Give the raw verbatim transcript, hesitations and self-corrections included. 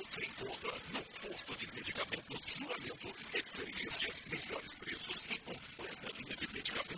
você encontra no posto de medicamentos Juramento. Experiência, melhores preços e completa linha de medicamentos.